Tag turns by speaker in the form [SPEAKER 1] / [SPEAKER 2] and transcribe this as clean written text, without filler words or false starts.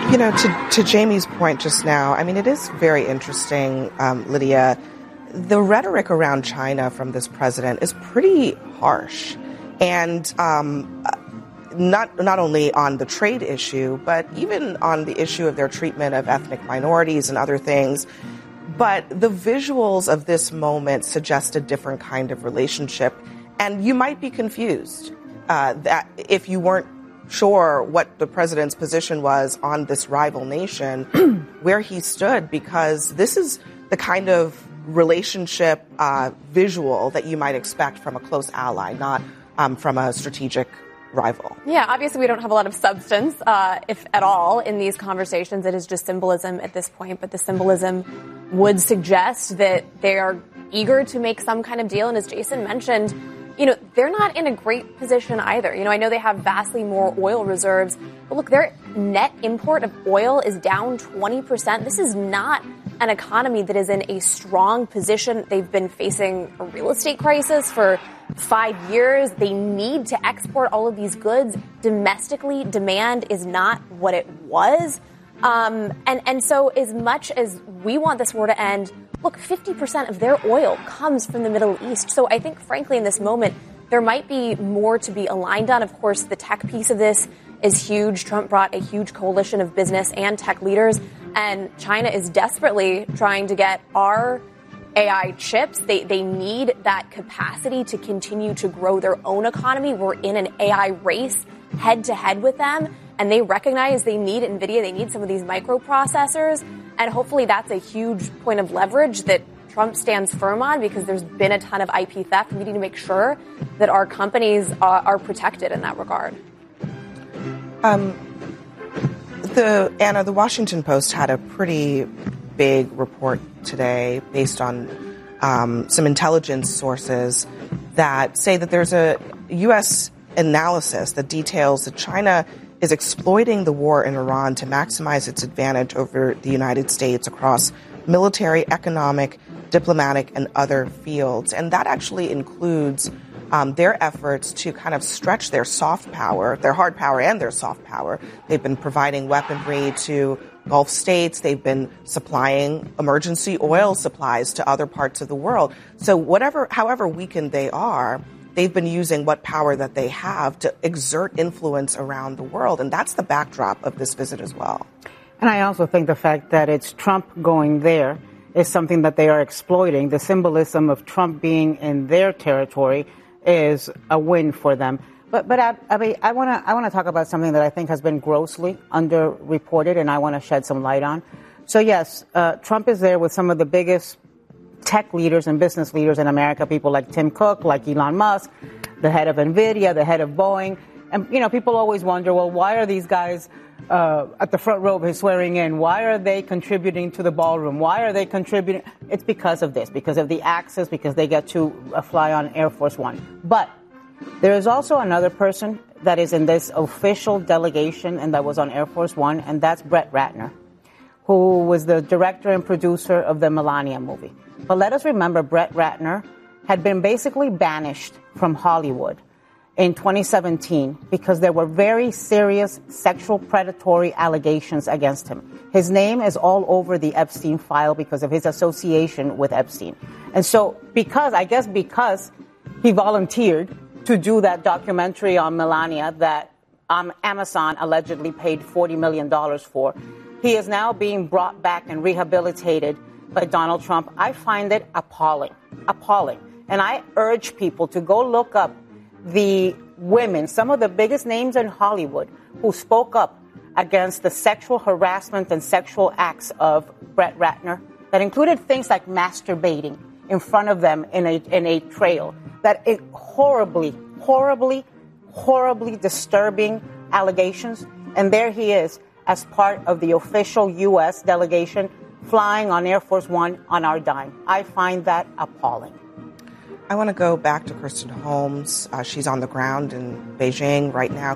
[SPEAKER 1] To Jamie's point just now, I mean, it is very interesting, Lydia. The rhetoric around China from this president is pretty harsh. And not only on the trade issue, but even on the issue of their treatment of ethnic minorities and other things. But the visuals of this moment suggest a different kind of relationship. And you might be confused that if you weren't sure what the president's position was on this rival nation, where he stood, because this is the kind of relationship visual that you might expect from a close ally, not from a strategic rival.
[SPEAKER 2] Yeah, obviously we don't have a lot of substance, if at all, in these conversations. It is just symbolism at this point, but the symbolism would suggest that they are eager to make some kind of deal. And as Jason mentioned, they're not in a great position either. I know they have vastly more oil reserves, but look, their net import of oil is down 20%. This is not an economy that is in a strong position. They've been facing a real estate crisis for 5 years. They need to export all of these goods. Domestically, demand is not what it was. And so as much as we want this war to end, look, 50% of their oil comes from the Middle East. So I think, frankly, in this moment, there might be more to be aligned on. Of course, the tech piece of this is huge. Trump brought a huge coalition of business and tech leaders, and China is desperately trying to get our AI chips. They need that capacity to continue to grow their own economy. We're in an AI race head to head with them, and they recognize they need NVIDIA. They need some of these microprocessors, and hopefully that's a huge point of leverage that Trump stands firm on, because there's been a ton of IP theft. We need to make sure that our companies are protected in that regard.
[SPEAKER 1] The Washington Post had a pretty big report today based on some intelligence sources that say that there's a U.S. analysis that details that China is exploiting the war in Iran to maximize its advantage over the United States across military, economic, diplomatic, and other fields. And that actually includes their efforts to kind of stretch their soft power, their hard power and their soft power. They've been providing weaponry to Gulf states. They've been supplying emergency oil supplies to other parts of the world. So however weakened they are, they've been using what power that they have to exert influence around the world. And that's the backdrop of this visit as well.
[SPEAKER 3] And I also think the fact that it's Trump going there is something that they are exploiting. The symbolism of Trump being in their territory is a win for them. But I want to talk about something that I think has been grossly underreported, and I want to shed some light on. So yes, Trump is there with some of the biggest tech leaders and business leaders in America, people like Tim Cook, like Elon Musk, the head of NVIDIA, the head of Boeing. And, people always wonder, well, why are these guys at the front row of his swearing in? Why are they contributing to the ballroom? Why are they contributing? It's because of this, because of the access, because they get to fly on Air Force One. But there is also another person that is in this official delegation and that was on Air Force One, and that's Brett Ratner, who was the director and producer of the Melania movie. But let us remember, Brett Ratner had been basically banished from Hollywood in 2017 because there were very serious sexual predatory allegations against him. His name is all over the Epstein file because of his association with Epstein. And so because he volunteered to do that documentary on Melania that Amazon allegedly paid $40 million for, he is now being brought back and rehabilitated by Donald Trump. I find it appalling. And I urge people to go look up the women, some of the biggest names in Hollywood, who spoke up against the sexual harassment and sexual acts of Brett Ratner that included things like masturbating in front of them in a trail. That is horribly disturbing allegations. And there he is as part of the official U.S. delegation flying on Air Force One on our dime. I find that appalling.
[SPEAKER 1] I want to go back to Kirsten Holmes. She's on the ground in Beijing right now.